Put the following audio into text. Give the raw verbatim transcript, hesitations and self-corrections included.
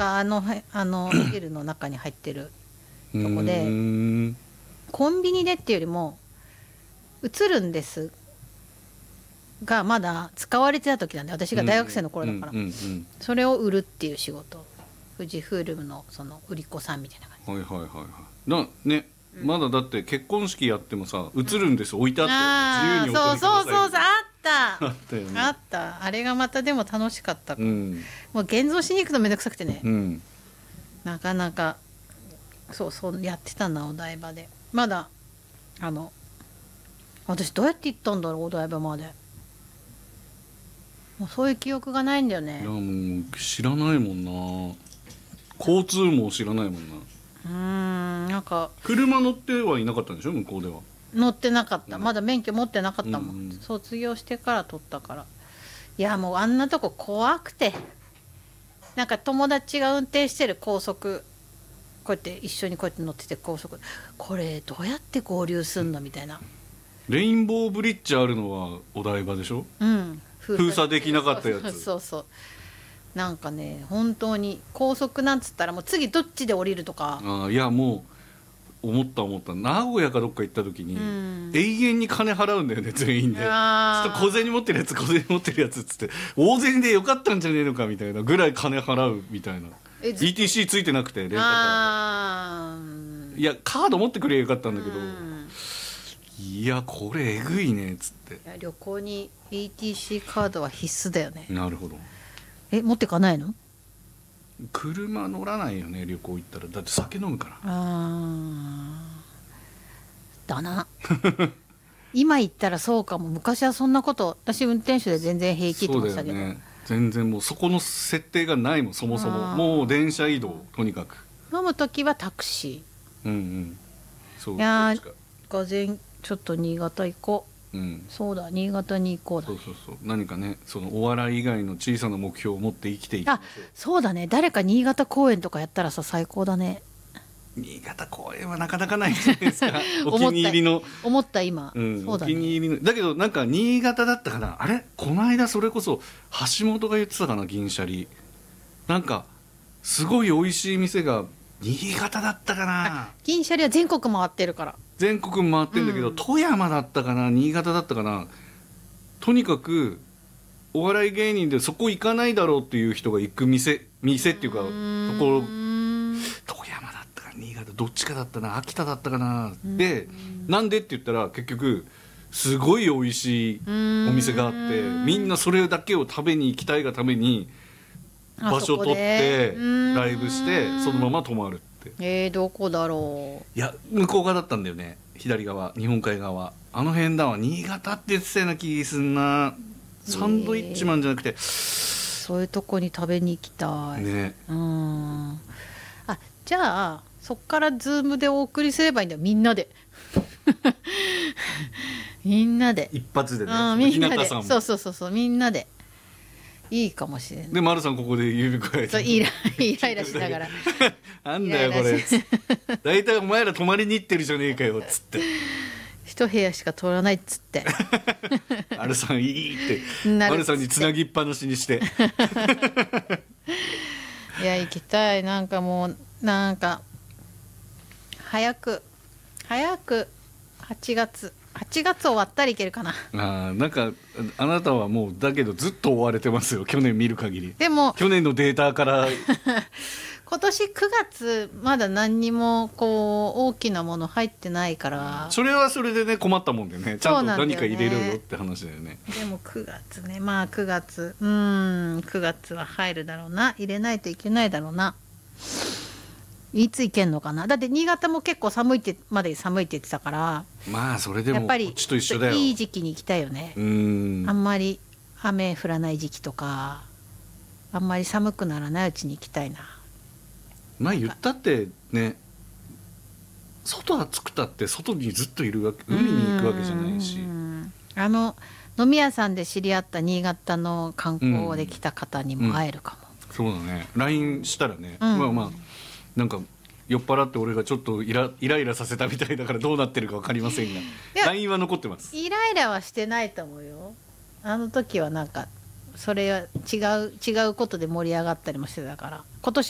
中あのあのビルの中に入ってるとこでコンビニでっていうよりも映るんですがまだ使われてた時なんで、私が大学生の頃だから、それを売るっていう仕事、富士フイルムのその売り子さんみたいな感じ。 はいはいはいはいなね、うん、まだだって結婚式やってもさ映るんです、うん、置いてあって自由にお取りください。 そうそうそうそう、あったあったよね、 あった。あれがまたでも楽しかったから、うん、もう現像しに行くのめんどくさくてね、うん、なかなかそうそうやってたな、お台場で。まだあの私どうやって行ったんだろう、お台場まで。もうそういう記憶がないんだよね。 いやもう知らないもんな、交通も知らないもんな。 うーん、なんか車乗ってはいなかったんでしょ、向こうでは。 乗ってなかった、まだ免許持ってなかったもん、うんうん、卒業してから取ったから。いやもうあんなとこ怖くて、なんか友達が運転してる高速こうやって一緒にこうやって乗ってて、高速これどうやって合流すんのみたいな。 レインボーブリッジあるのはお台場でしょ、うん、封鎖できなかったやつ。 そうそうそう、なんかね本当に高速なんつったらもう次どっちで降りるとか。 あいやもう思った思った、名古屋かどっか行った時に、うん、永遠に金払うんだよね全員で。ちょっと小銭持ってるやつ小銭持ってるやつっつって大銭でよかったんじゃねえのかみたいなぐらい金払うみたいな。 イーティーシー ついてなくてレンタカー、いやカード持ってくればよかったんだけど、いやこれえぐいねっつって。いや旅行に イーティーシー カードは必須だよね。 なるほど。 え持ってかないの？ 車乗らないよね旅行行ったら、だって酒飲むから。 あだな今言ったらそうかも。昔はそんなこと、私運転手で全然平気って言ってましたけど。そうだよね、 全然もうそこの設定がないもんそもそも。もう電車移動とにかく。 飲む時はタクシー。うんうん。そう。 いや午前ちょっと新潟行こう。うん、そうだ新潟に行こうだ、ね、 そうそうそう、何かねそのお笑い以外の小さな目標を持って生きていきましょう。 あそうだね、誰か新潟公演とかやったらさ最高だね。 新潟公演はなかなかないじゃないですかお気に入りの思った今、 うん、そうだね、お気に入りのだけどなんか新潟だったかな、あれこの間それこそ橋本が言ってたかな、銀シャリなんかすごい美味しい店が新潟だったかな。 銀シャリは全国回ってるから。 全国回ってるんだけど、うん、富山だったかな新潟だったかな、とにかくお笑い芸人でそこ行かないだろうっていう人が行く店店っていうかところ、富山だったか新潟どっちかだったな、秋田だったかな、でなんでって言ったら結局すごい美味しいお店があって、みんなそれだけを食べに行きたいがために場所取ってライブしてそのまま泊まるって。 えー、どこだろう。いや向こう側だったんだよね、左側日本海側あの辺だわ。新潟って言ってたような気すんな。サンドイッチマンじゃなくて、えー、そういうとこに食べに行きたいね。 うんあじゃあそっからズームでお送りすればいいんだよみんなでみんなで一発でね、 みんなでそうそうそうそうみんなでいいかもしれない。 で丸さんここで指くわえてイライライラしながらなんだよこれだいたいお前ら泊まりに行ってるじゃねえかよっつって一部屋しか取らないっつって丸さんいいって丸さんにつなぎっぱなしにしていや行きたい。なんかもうなんか早く早くはちがつはちがつ終わったらいけるかな。 あなんかあなたはもうだけどずっと追われてますよ去年見る限り。 でも去年のデータから今年くがつまだ何にもこう大きなもの入ってないから、 それはそれでね困ったもんでね、ちゃんと何か入れるよって話だよね。 でもくがつね、まあくがつうーんくがつは入るだろうな、入れないといけないだろうな。いつ行けんのかな。だって新潟も結構寒いってまで寒いって言ってたから、 まあそれでもやっぱりこっちと一緒だよ。 いい時期に行きたいよね。うーんあんまり雨降らない時期とかあんまり寒くならないうちに行きたいな。 まあ言ったってね、外暑くたって外にずっといるわけ、海に行くわけじゃないし、 あの飲み屋さんで知り合った新潟の観光で来た方にも会えるかも、 うんうん、そうだね。 ライン したらね、うん、まあまあなんか酔っ払って俺がちょっとイライライラさせたみたいだからどうなってるか分かりませんが ライン は残ってます。 イライラはしてないと思うよ。あの時はなんかそれは違う違うことで盛り上がったりもしてたから、今年